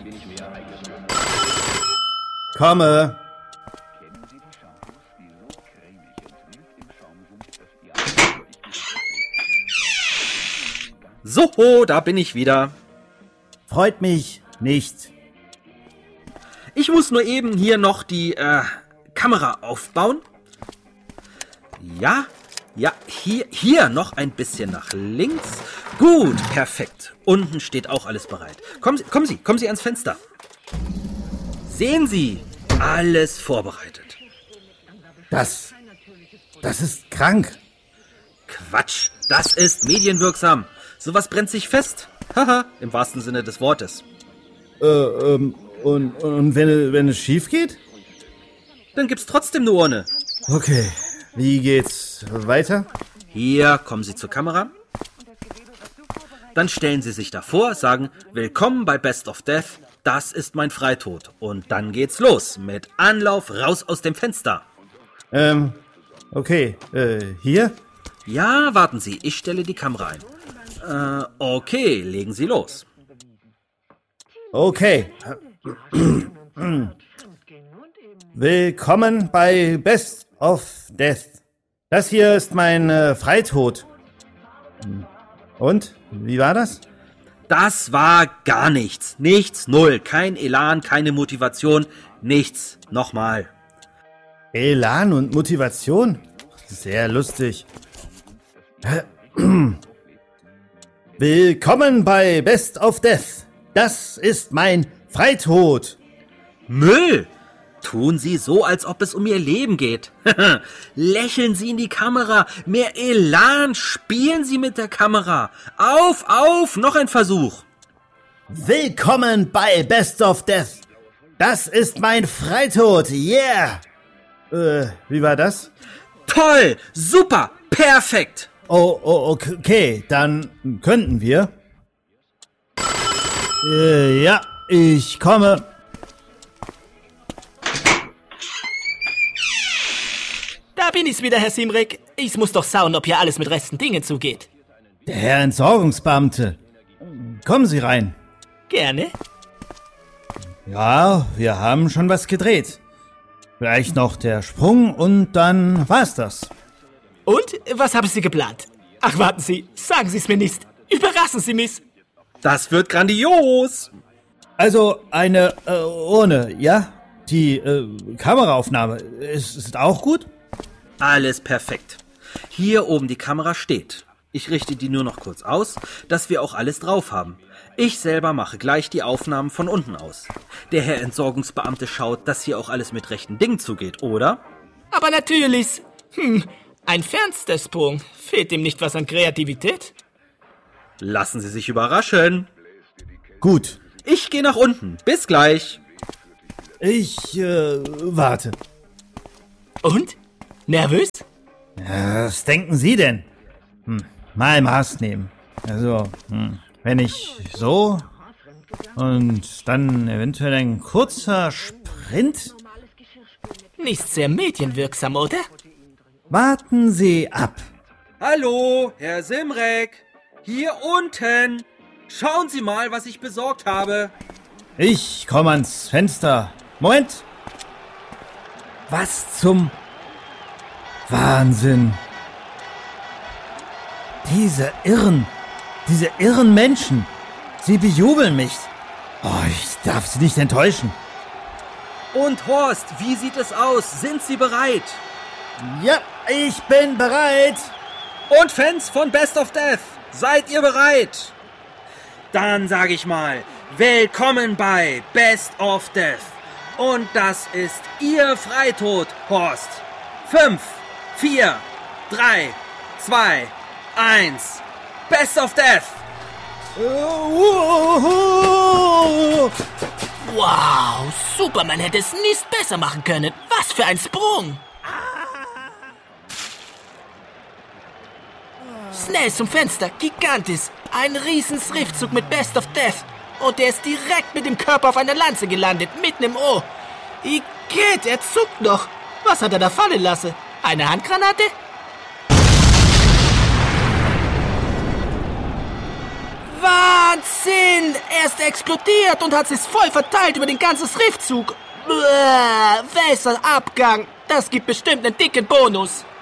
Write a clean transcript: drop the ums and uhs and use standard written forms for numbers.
Komme. So, da bin ich wieder. Freut mich nicht. Ich muss nur eben hier noch die Kamera aufbauen. Ja, hier noch ein bisschen nach links. Gut, perfekt. Unten steht auch alles bereit. Kommen Sie ans Fenster. Sehen Sie, alles vorbereitet. Das ist krank. Quatsch, das ist medienwirksam. Sowas brennt sich fest. Haha, im wahrsten Sinne des Wortes. Und wenn es schief geht? Dann gibt's trotzdem eine Urne. Okay, wie geht's weiter? Hier, kommen Sie zur Kamera. Dann stellen Sie sich davor, sagen, willkommen bei Best of Death, das ist mein Freitod. Und dann geht's los, mit Anlauf raus aus dem Fenster. Okay, hier? Ja, warten Sie, ich stelle die Kamera ein. Okay, legen Sie los. Okay. Willkommen bei Best of Death. Das hier ist mein Freitod. Und? Wie war das? Das war gar nichts. Nichts, null. Kein Elan, keine Motivation. Nichts. Nochmal. Elan und Motivation? Sehr lustig. Willkommen bei Best of Death. Das ist mein Freitod. Müll! Tun Sie so, als ob es um Ihr Leben geht. Lächeln Sie in die Kamera. Mehr Elan. Spielen Sie mit der Kamera. Auf, noch ein Versuch. Willkommen bei Best of Death. Das ist mein Freitod. Yeah. Wie war das? Toll, super, perfekt. Oh, okay, dann könnten wir. Ja, ich komme. Da bin ich wieder, Herr Simrek. Ich muss doch schauen, ob hier alles mit rechten Dingen zugeht. Der Herr Entsorgungsbeamte. Kommen Sie rein. Gerne. Ja, wir haben schon was gedreht. Vielleicht noch der Sprung und dann war's das. Und, was haben Sie geplant? Ach, warten Sie, sagen Sie es mir nicht. Überraschen Sie mich. Das wird grandios. Also eine Urne, ja? Die Kameraaufnahme ist auch gut? Alles perfekt. Hier oben die Kamera steht. Ich richte die nur noch kurz aus, dass wir auch alles drauf haben. Ich selber mache gleich die Aufnahmen von unten aus. Der Herr Entsorgungsbeamte schaut, dass hier auch alles mit rechten Dingen zugeht, oder? Aber natürlich. Ein Fenstersprung. Fehlt ihm nicht was an Kreativität? Lassen Sie sich überraschen. Gut. Ich gehe nach unten. Bis gleich. Ich warte. Und? Nervös? Was denken Sie denn? Mal Maß nehmen. Also, wenn ich so und dann eventuell ein kurzer Sprint. Nicht sehr medienwirksam, oder? Warten Sie ab. Hallo, Herr Simrek. Hier unten. Schauen Sie mal, was ich besorgt habe. Ich komme ans Fenster. Moment. Was zum Wahnsinn. Diese irren Menschen. Sie bejubeln mich. Oh, ich darf sie nicht enttäuschen. Und Horst, wie sieht es aus? Sind Sie bereit? Ja, ich bin bereit. Und Fans von Best of Death, seid ihr bereit? Dann sage ich mal, willkommen bei Best of Death. Und das ist Ihr Freitod, Horst. 5, 4, 3, 2, 1. Best of Death. Wow, Superman hätte es nicht besser machen können. Was für ein Sprung. Schnell zum Fenster, gigantisch. Ein riesen Schriftzug mit Best of Death. Und er ist direkt mit dem Körper auf einer Lanze gelandet, mitten im Ohr. Igitt, er zuckt noch. Was hat er da fallen lassen? Eine Handgranate? Wahnsinn! Er ist explodiert und hat sich voll verteilt über den ganzen Schriftzug. Wässerabgang. Das gibt bestimmt einen dicken Bonus.